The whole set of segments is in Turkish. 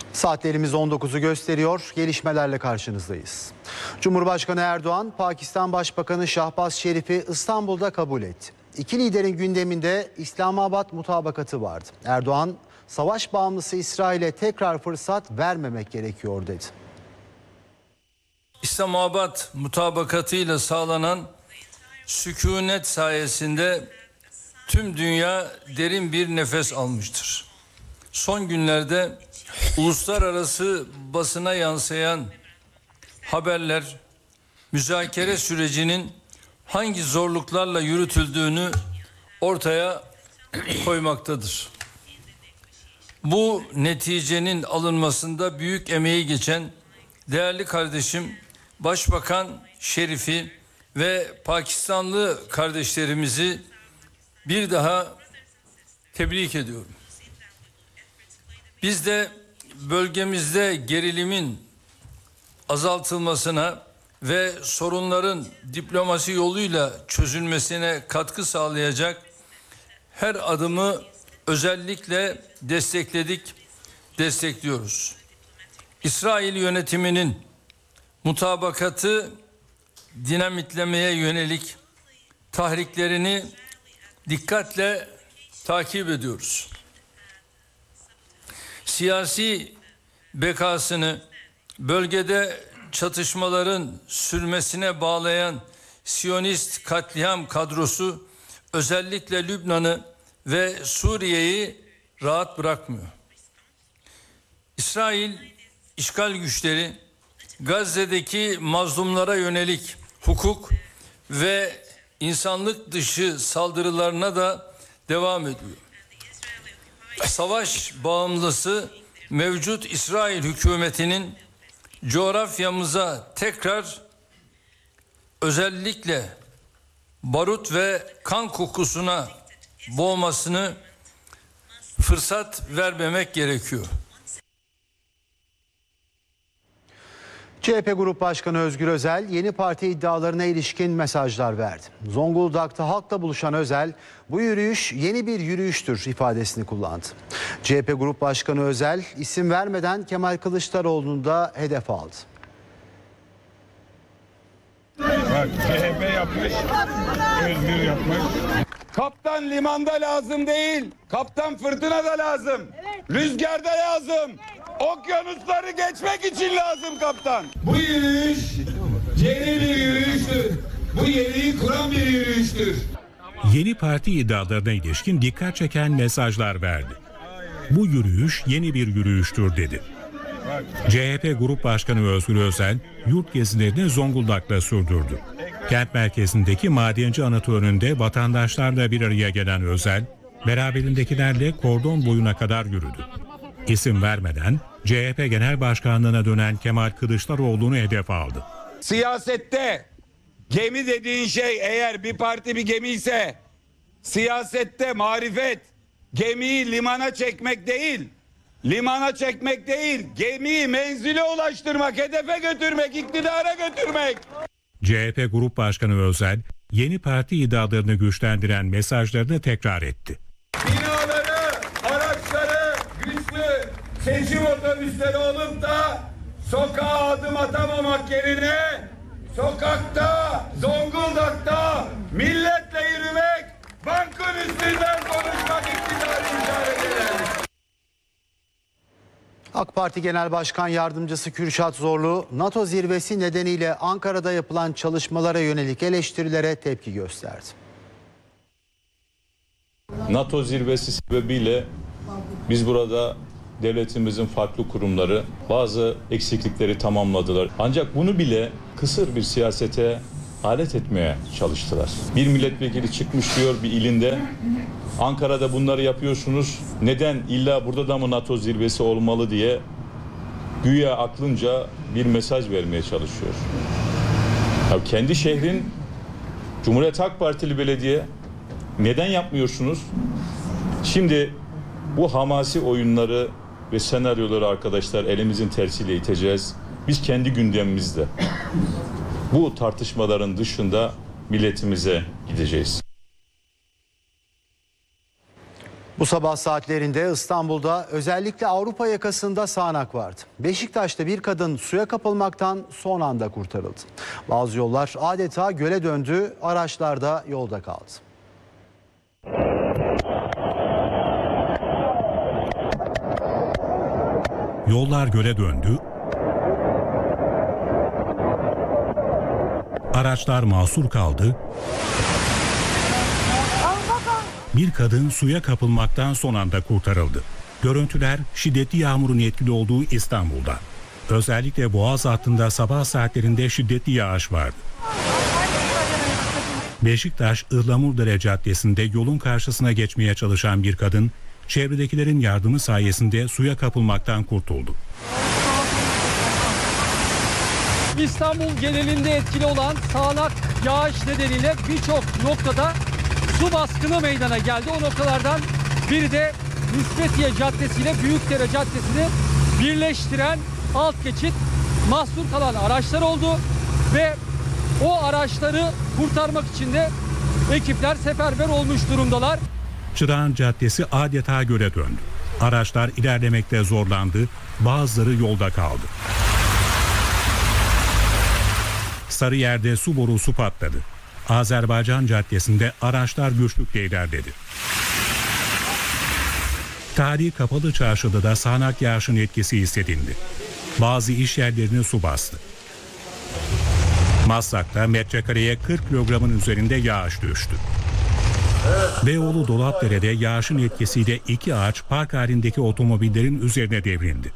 Saatlerimiz 19'u gösteriyor. Gelişmelerle karşınızdayız. Cumhurbaşkanı Erdoğan, Pakistan Başbakanı Şahbaz Şerif'i İstanbul'da kabul etti. İki liderin gündeminde İslamabad mutabakatı vardı. Erdoğan, savaş bağımlısı İsrail'e tekrar fırsat vermemek gerekiyor dedi. İslamabad mutabakatıyla sağlanan sükunet sayesinde tüm dünya derin bir nefes almıştır. Son günlerde uluslararası basına yansıyan haberler müzakere sürecinin hangi zorluklarla yürütüldüğünü ortaya koymaktadır. Bu neticenin alınmasında büyük emeği geçen değerli kardeşim Başbakan Şerif'i ve Pakistanlı kardeşlerimizi bir daha tebrik ediyorum. Biz de bölgemizde gerilimin azaltılmasına ve sorunların diplomasi yoluyla çözülmesine katkı sağlayacak her adımı özellikle destekliyoruz. İsrail yönetiminin mutabakatı dinamitlemeye yönelik tahriklerini dikkatle takip ediyoruz. Siyasi bekasını bölgede çatışmaların sürmesine bağlayan Siyonist katliam kadrosu özellikle Lübnan'ı ve Suriye'yi rahat bırakmıyor. İsrail işgal güçleri Gazze'deki mazlumlara yönelik hukuk ve insanlık dışı saldırılarına da devam ediyor. Savaş bağımlısı mevcut İsrail hükümetinin coğrafyamıza tekrar özellikle barut ve kan kokusuna boğmasını fırsat vermemek gerekiyor. CHP Grup Başkanı Özgür Özel yeni parti iddialarına ilişkin mesajlar verdi. Zonguldak'ta halkla buluşan Özel, bu yürüyüş yeni bir yürüyüştür ifadesini kullandı. CHP Grup Başkanı Özel isim vermeden Kemal Kılıçdaroğlu'nu da hedef aldı. Bak CHP yapmış, Özgür yapmış. Kaptan limanda lazım değil, kaptan fırtınada lazım. Rüzgarda lazım. Okyanusları geçmek için lazım kaptan. Bu yürüyüş yeni bir yürüyüştür. Bu yeniyi kuran bir yürüyüştür. Yeni parti iddialarına ilişkin dikkat çeken mesajlar verdi. Bu yürüyüş yeni bir yürüyüştür dedi. CHP Grup Başkanı Özgür Özel yurt gezilerini Zonguldak'ta sürdürdü. Kent merkezindeki madenci anıtı önünde vatandaşlarla bir araya gelen Özel, beraberindekilerle kordon boyuna kadar yürüdü. İsim vermeden CHP Genel Başkanlığı'na dönen Kemal Kılıçdaroğlu'nu hedef aldı. Siyasette gemi dediğin şey eğer bir parti bir gemi ise siyasette marifet gemiyi limana çekmek değil. Limana çekmek değil, gemiyi menzile ulaştırmak, hedefe götürmek, iktidara götürmek. CHP Grup Başkanı Özel, yeni parti iddialarını güçlendiren mesajlarını tekrar etti. Binaları, araçları, güçlü seçim otobüsleri olup da sokağa adım atamamak yerine sokakta, Zonguldak'ta milletle yürümek, bankın üstünden konuşmak iktidarı mücadeleleri. AK Parti Genel Başkan Yardımcısı Kürşat Zorlu, NATO zirvesi nedeniyle Ankara'da yapılan çalışmalara yönelik eleştirilere tepki gösterdi. NATO zirvesi sebebiyle biz burada devletimizin farklı kurumları bazı eksiklikleri tamamladılar. Ancak bunu bile kısır bir siyasete alet etmeye çalıştılar. Bir milletvekili çıkmış diyor bir ilinde, Ankara'da bunları yapıyorsunuz, neden illa burada da mı NATO zirvesi olmalı diye güya aklınca bir mesaj vermeye çalışıyor. Ya kendi şehrin Cumhuriyet Halk Partili belediye, neden yapmıyorsunuz? Şimdi bu hamasi oyunları ve senaryoları arkadaşlar elimizin tersiyle iteceğiz. Biz kendi gündemimizde bu tartışmaların dışında milletimize gideceğiz. Bu sabah saatlerinde İstanbul'da özellikle Avrupa yakasında sağanak vardı. Beşiktaş'ta bir kadın suya kapılmaktan son anda kurtarıldı. Bazı yollar adeta göle döndü, araçlar da yolda kaldı. Yollar göle döndü, araçlar mahsur kaldı, bir kadın suya kapılmaktan son anda kurtarıldı. Görüntüler şiddetli yağmurun etkili olduğu İstanbul'da. Özellikle Boğaz hattında sabah saatlerinde şiddetli yağış vardı. Beşiktaş Ihlamurdere Caddesi'nde yolun karşısına geçmeye çalışan bir kadın, çevredekilerin yardımı sayesinde suya kapılmaktan kurtuldu. İstanbul genelinde etkili olan sağanak yağış nedeniyle birçok noktada su baskını meydana geldi. O noktalardan biri de Müsbetiye Caddesi ile Büyükdere Caddesi'ni birleştiren alt geçit. Mahsur kalan araçlar oldu ve o araçları kurtarmak için de ekipler seferber olmuş durumdalar. Çırağan Caddesi adeta göle döndü. Araçlar ilerlemekte zorlandı, bazıları yolda kaldı. Sarıyer'de su borusu patladı. Azerbaycan Caddesi'nde araçlar güçlükle ilerledi. Tarihi Kapalı Çarşı'da da sağanak yağışın etkisi hissedildi. Bazı iş yerlerini su bastı. Maslak'ta metrekareye 40 kilogramın üzerinde yağış düştü. Beyoğlu Dolapdere'de yağışın etkisiyle 2 ağaç park halindeki otomobillerin üzerine devrildi.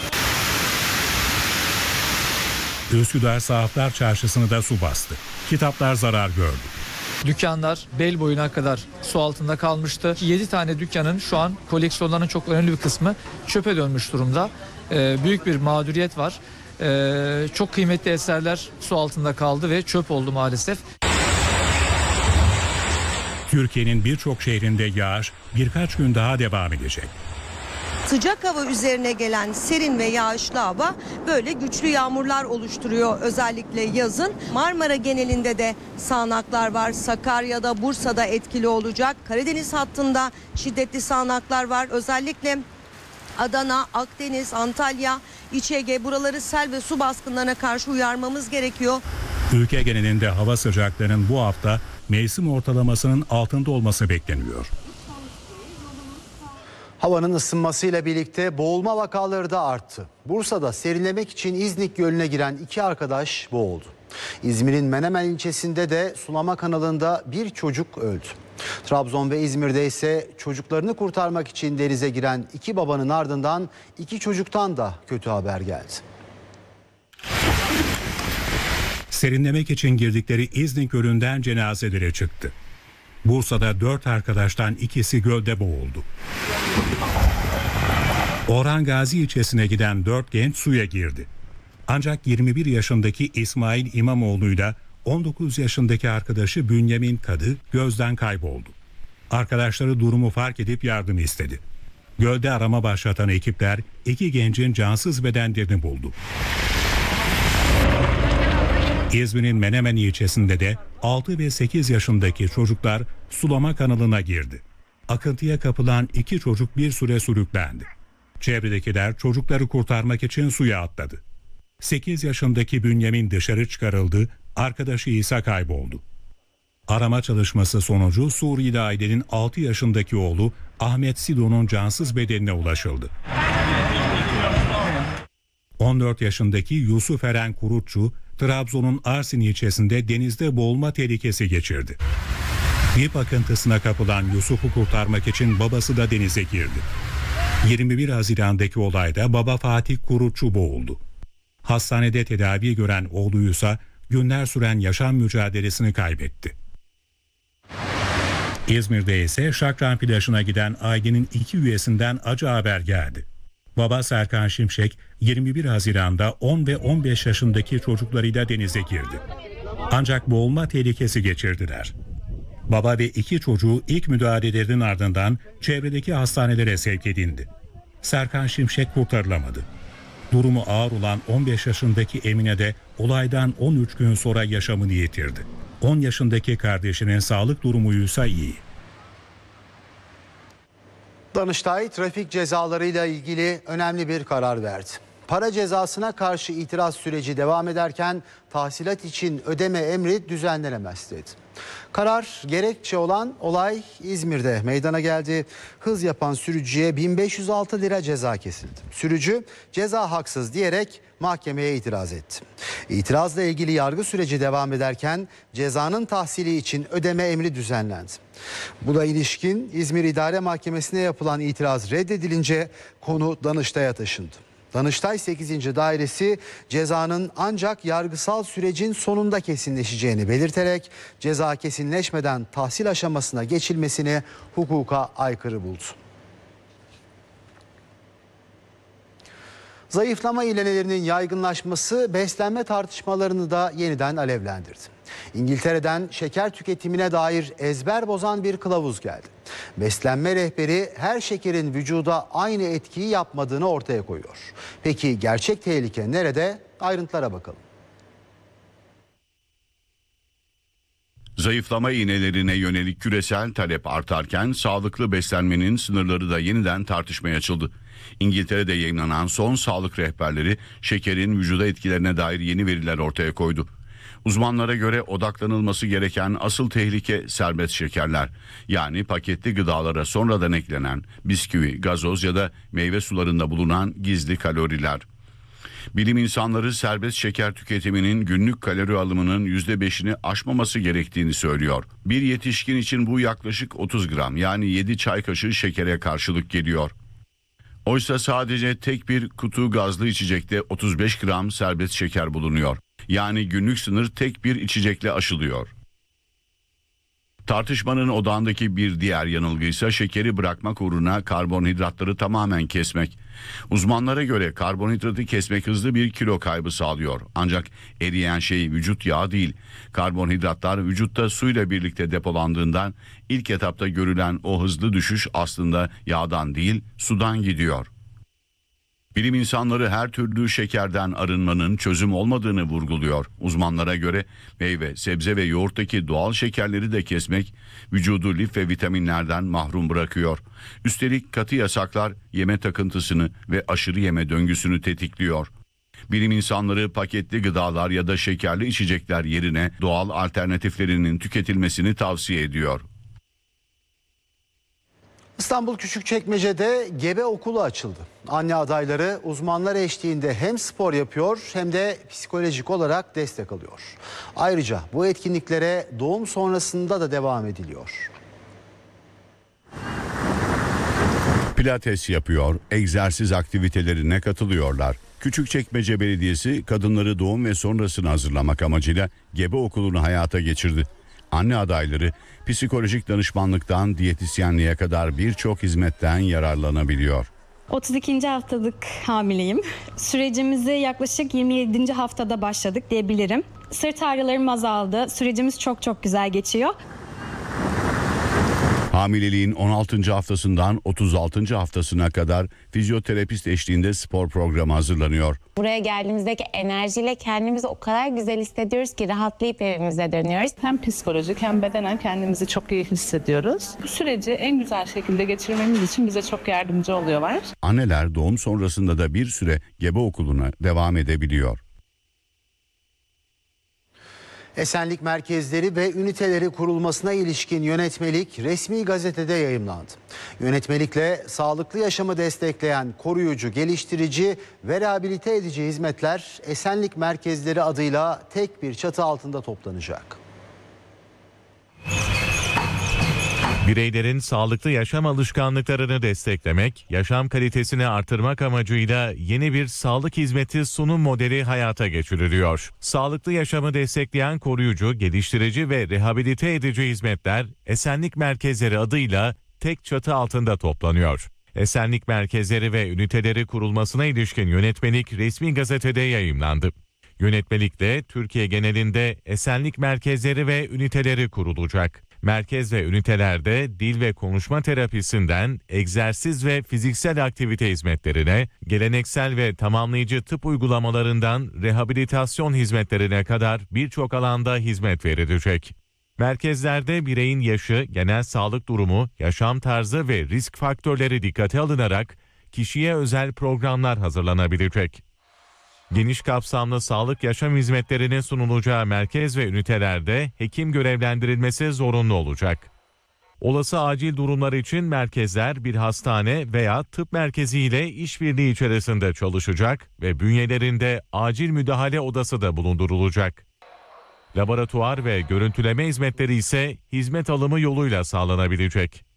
Üsküdar Sahaflar Çarşısı'nı da su bastı. Kitaplar zarar gördü. Dükkanlar bel boyuna kadar su altında kalmıştı. 7 tane dükkanın şu an koleksiyonlarının çok önemli bir kısmı çöpe dönmüş durumda. Büyük bir mağduriyet var. Çok kıymetli eserler su altında kaldı ve çöp oldu maalesef. Türkiye'nin birçok şehrinde yağış birkaç gün daha devam edecek. Sıcak hava üzerine gelen serin ve yağışlı hava böyle güçlü yağmurlar oluşturuyor özellikle yazın. Marmara genelinde de sağanaklar var. Sakarya'da, Bursa'da etkili olacak. Karadeniz hattında şiddetli sağanaklar var. Özellikle Adana, Akdeniz, Antalya, İç Ege buraları sel ve su baskınlarına karşı uyarmamız gerekiyor. Ülke genelinde hava sıcaklığının bu hafta mevsim ortalamasının altında olması bekleniyor. Havanın ısınmasıyla birlikte boğulma vakaları da arttı. Bursa'da serinlemek için İznik Gölü'ne giren 2 arkadaş boğuldu. İzmir'in Menemen ilçesinde de sulama kanalında bir çocuk öldü. Trabzon ve İzmir'de ise çocuklarını kurtarmak için denize giren 2 babanın ardından 2 çocuktan da kötü haber geldi. Serinlemek için girdikleri İznik Gölü'nden cenazeleri çıktı. Bursa'da 4 arkadaştan ikisi gölde boğuldu. Orhan Gazi ilçesine giden 4 genç suya girdi. Ancak 21 yaşındaki İsmail İmamoğlu'yla 19 yaşındaki arkadaşı Bünyamin Kadı gözden kayboldu. Arkadaşları durumu fark edip yardım istedi. Gölde arama başlatan ekipler 2 gencin cansız bedenlerini buldu. İzmir'in Menemen ilçesinde de 6 ve 8 yaşındaki çocuklar sulama kanalına girdi. Akıntıya kapılan 2 çocuk bir süre sürüklendi. Çevredekiler çocukları kurtarmak için suya atladı. 8 yaşındaki Bünyamin dışarı çıkarıldı, arkadaşı ise kayboldu. Arama çalışması sonucu Suriyeli ailenin 6 yaşındaki oğlu Ahmet Sido'nun cansız bedenine ulaşıldı. 14 yaşındaki Yusuf Eren Kurutçu, Trabzon'un Arsin ilçesinde denizde boğulma tehlikesi geçirdi. Dip akıntısına kapılan Yusuf'u kurtarmak için babası da denize girdi. 21 Haziran'daki olayda baba Fatih Kurutçu boğuldu. Hastanede tedavi gören oğluysa günler süren yaşam mücadelesini kaybetti. İzmir'de ise Şakran plajına giden ailenin 2 üyesinden acı haber geldi. Baba Serkan Şimşek 21 Haziran'da 10 ve 15 yaşındaki çocuklarıyla denize girdi. Ancak boğulma tehlikesi geçirdiler. Baba ve 2 çocuğu ilk müdahalelerinin ardından çevredeki hastanelere sevk edildi. Serkan Şimşek kurtarılamadı. Durumu ağır olan 15 yaşındaki Emine de olaydan 13 gün sonra yaşamını yitirdi. 10 yaşındaki kardeşinin sağlık durumuysa iyi. Danıştay trafik cezalarıyla ilgili önemli bir karar verdi. Para cezasına karşı itiraz süreci devam ederken tahsilat için ödeme emri düzenlenemez dedi. Karar gerekçe olan olay İzmir'de meydana geldi. Hız yapan sürücüye 1506 lira ceza kesildi. Sürücü ceza haksız diyerek mahkemeye itiraz etti. İtirazla ilgili yargı süreci devam ederken cezanın tahsili için ödeme emri düzenlendi. Buna ilişkin İzmir İdare Mahkemesi'ne yapılan itiraz reddedilince konu Danıştay'a taşındı. Danıştay 8. Dairesi cezanın ancak yargısal sürecin sonunda kesinleşeceğini belirterek ceza kesinleşmeden tahsil aşamasına geçilmesini hukuka aykırı buldu. Zayıflama iğnelerinin yaygınlaşması beslenme tartışmalarını da yeniden alevlendirdi. İngiltere'den şeker tüketimine dair ezber bozan bir kılavuz geldi. Beslenme rehberi her şekerin vücuda aynı etkiyi yapmadığını ortaya koyuyor. Peki gerçek tehlike nerede? Ayrıntılara bakalım. Zayıflama iğnelerine yönelik küresel talep artarken sağlıklı beslenmenin sınırları da yeniden tartışmaya açıldı. İngiltere'de yayınlanan son sağlık rehberleri şekerin vücuda etkilerine dair yeni veriler ortaya koydu. Uzmanlara göre odaklanılması gereken asıl tehlike serbest şekerler. Yani paketli gıdalara sonradan eklenen bisküvi, gazoz ya da meyve sularında bulunan gizli kaloriler. Bilim insanları serbest şeker tüketiminin günlük kalori alımının %5'ini aşmaması gerektiğini söylüyor. Bir yetişkin için bu yaklaşık 30 gram yani 7 çay kaşığı şekere karşılık geliyor. Oysa sadece tek bir kutu gazlı içecekte 35 gram serbest şeker bulunuyor. Yani günlük sınır tek bir içecekle aşılıyor. Tartışmanın odağındaki bir diğer yanılgı ise şekeri bırakmak uğruna karbonhidratları tamamen kesmek. Uzmanlara göre karbonhidratı kesmek hızlı bir kilo kaybı sağlıyor. Ancak eriyen şey vücut yağı değil. Karbonhidratlar vücutta suyla birlikte depolandığından ilk etapta görülen o hızlı düşüş aslında yağdan değil sudan gidiyor. Bilim insanları her türlü şekerden arınmanın çözüm olmadığını vurguluyor. Uzmanlara göre meyve, sebze ve yoğurttaki doğal şekerleri de kesmek vücudu lif ve vitaminlerden mahrum bırakıyor. Üstelik katı yasaklar yeme takıntısını ve aşırı yeme döngüsünü tetikliyor. Bilim insanları paketli gıdalar ya da şekerli içecekler yerine doğal alternatiflerinin tüketilmesini tavsiye ediyor. İstanbul Küçükçekmece'de gebe okulu açıldı. Anne adayları uzmanlar eşliğinde hem spor yapıyor hem de psikolojik olarak destek alıyor. Ayrıca bu etkinliklere doğum sonrasında da devam ediliyor. Pilates yapıyor, egzersiz aktivitelerine katılıyorlar. Küçükçekmece Belediyesi kadınları doğum ve sonrasını hazırlamak amacıyla gebe okulunu hayata geçirdi. Anne adayları psikolojik danışmanlıktan diyetisyenliğe kadar birçok hizmetten yararlanabiliyor. 32. haftalık hamileyim. Sürecimizi yaklaşık 27. haftada başladık diyebilirim. Sırt ağrılarım azaldı. Sürecimiz çok güzel geçiyor. Hamileliğin 16. haftasından 36. haftasına kadar fizyoterapist eşliğinde spor programı hazırlanıyor. Buraya geldiğimizdeki enerjiyle kendimizi o kadar güzel hissediyoruz ki rahatlayıp evimize dönüyoruz. Hem psikolojik hem bedenen kendimizi çok iyi hissediyoruz. Bu süreci en güzel şekilde geçirmemiz için bize çok yardımcı oluyorlar. Anneler doğum sonrasında da bir süre gebe okuluna devam edebiliyor. Esenlik merkezleri ve üniteleri kurulmasına ilişkin yönetmelik resmi gazetede yayımlandı. Yönetmelikle sağlıklı yaşamı destekleyen koruyucu, geliştirici ve rehabilite edici hizmetler Esenlik merkezleri adıyla tek bir çatı altında toplanacak. Bireylerin sağlıklı yaşam alışkanlıklarını desteklemek, yaşam kalitesini artırmak amacıyla yeni bir sağlık hizmeti sunum modeli hayata geçiriliyor. Sağlıklı yaşamı destekleyen koruyucu, geliştirici ve rehabilite edici hizmetler Esenlik merkezleri adıyla tek çatı altında toplanıyor. Esenlik merkezleri ve üniteleri kurulmasına ilişkin yönetmelik resmi gazetede yayımlandı. Yönetmelikle Türkiye genelinde esenlik merkezleri ve üniteleri kurulacak. Merkez ve ünitelerde dil ve konuşma terapisinden egzersiz ve fiziksel aktivite hizmetlerine, geleneksel ve tamamlayıcı tıp uygulamalarından rehabilitasyon hizmetlerine kadar birçok alanda hizmet verilecek. Merkezlerde bireyin yaşı, genel sağlık durumu, yaşam tarzı ve risk faktörleri dikkate alınarak kişiye özel programlar hazırlanabilecek. Geniş kapsamlı sağlık yaşam hizmetlerinin sunulacağı merkez ve ünitelerde hekim görevlendirilmesi zorunlu olacak. Olası acil durumlar için merkezler bir hastane veya tıp merkeziyle işbirliği içerisinde çalışacak ve bünyelerinde acil müdahale odası da bulundurulacak. Laboratuvar ve görüntüleme hizmetleri ise hizmet alımı yoluyla sağlanabilecek.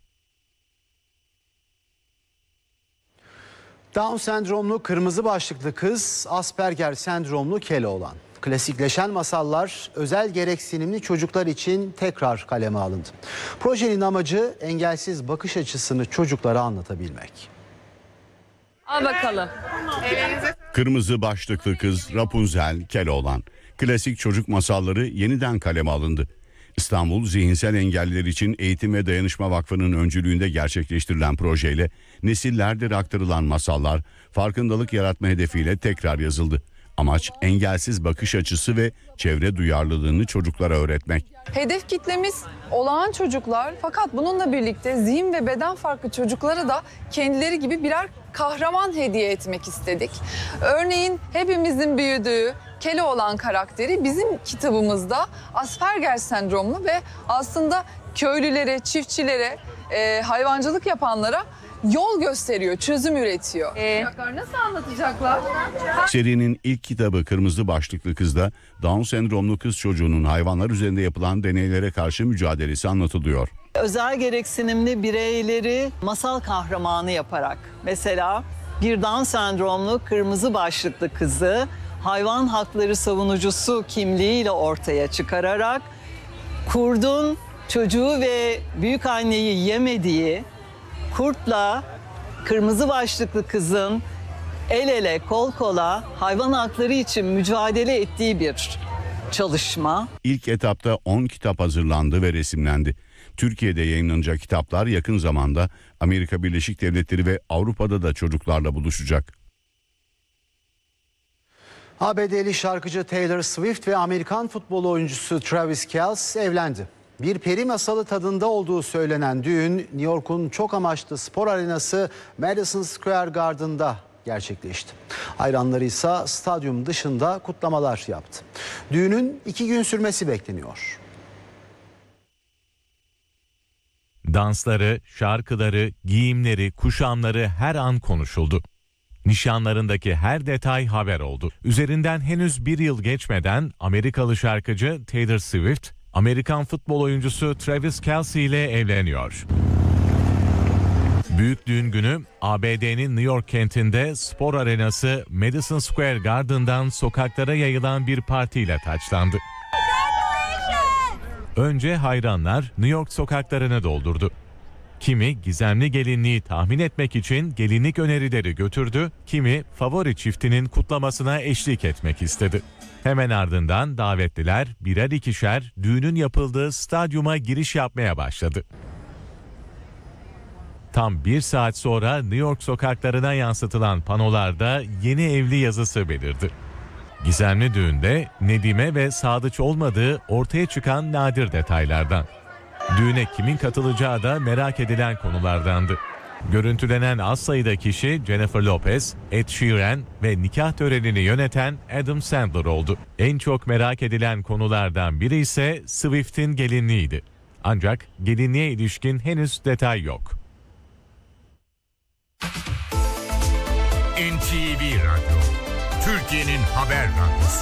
Down sendromlu kırmızı başlıklı kız, Asperger sendromlu Keloğlan. Klasikleşen masallar özel gereksinimli çocuklar için tekrar kaleme alındı. Projenin amacı engelsiz bakış açısını çocuklara anlatabilmek. Al bakalım. Kırmızı başlıklı kız, Rapunzel, Keloğlan. Klasik çocuk masalları yeniden kaleme alındı. İstanbul Zihinsel Engelliler için Eğitim ve Dayanışma Vakfı'nın öncülüğünde gerçekleştirilen projeyle nesillerdir aktarılan masallar farkındalık yaratma hedefiyle tekrar yazıldı. Amaç engelsiz bakış açısı ve çevre duyarlılığını çocuklara öğretmek. Hedef kitlemiz olağan çocuklar, fakat bununla birlikte zihin ve beden farklı çocuklara da kendileri gibi birer kahraman hediye etmek istedik. Örneğin hepimizin büyüdüğü Keloğlan karakteri bizim kitabımızda Asperger sendromlu ve aslında köylülere, çiftçilere, hayvancılık yapanlara yol gösteriyor, çözüm üretiyor. Nasıl anlatacaklar? Serinin ilk kitabı Kırmızı Başlıklı Kız'da Down sendromlu kız çocuğunun hayvanlar üzerinde yapılan deneylere karşı mücadelesi anlatılıyor. Özel gereksinimli bireyleri masal kahramanı yaparak, mesela bir Down sendromlu kırmızı başlıklı kızı hayvan hakları savunucusu kimliğiyle ortaya çıkararak kurdun çocuğu ve büyükanneyi yemediği, kurtla kırmızı başlıklı kızın el ele kol kola hayvan hakları için mücadele ettiği bir çalışma. İlk etapta 10 kitap hazırlandı ve resimlendi. Türkiye'de yayınlanacak kitaplar yakın zamanda Amerika Birleşik Devletleri ve Avrupa'da da çocuklarla buluşacak. ABD'li şarkıcı Taylor Swift ve Amerikan futbol oyuncusu Travis Kelce evlendi. Bir peri masalı tadında olduğu söylenen düğün New York'un çok amaçlı spor arenası Madison Square Garden'da gerçekleşti. Hayranları ise stadyum dışında kutlamalar yaptı. Düğünün 2 gün sürmesi bekleniyor. Dansları, şarkıları, giyimleri, kuşamları her an konuşuldu. Nişanlarındaki her detay haber oldu. Üzerinden henüz 1 yıl geçmeden Amerikalı şarkıcı Taylor Swift, Amerikan futbol oyuncusu Travis Kelce ile evleniyor. Büyük düğün günü ABD'nin New York kentinde spor arenası Madison Square Garden'dan sokaklara yayılan bir partiyle taçlandı. Önce hayranlar New York sokaklarını doldurdu. Kimi gizemli gelinliği tahmin etmek için gelinlik önerileri götürdü, kimi favori çiftinin kutlamasına eşlik etmek istedi. Hemen ardından davetliler birer ikişer düğünün yapıldığı stadyuma giriş yapmaya başladı. Tam 1 saat sonra New York sokaklarına yansıtılan panolarda yeni evli yazısı belirdi. Gizemli düğünde Nedime ve Sadıç olmadığı ortaya çıkan nadir detaylardan. Düğüne kimin katılacağı da merak edilen konulardandı. Görüntülenen az sayıda kişi Jennifer Lopez, Ed Sheeran ve nikah törenini yöneten Adam Sandler oldu. En çok merak edilen konulardan biri ise Swift'in gelinliğiydi. Ancak gelinliğe ilişkin henüz detay yok. NTV Radyo, Türkiye'nin haber radyosu.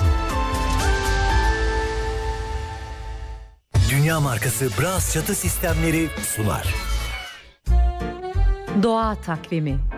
Dünya markası Bras çatı sistemleri sunar. Doğa takvimi.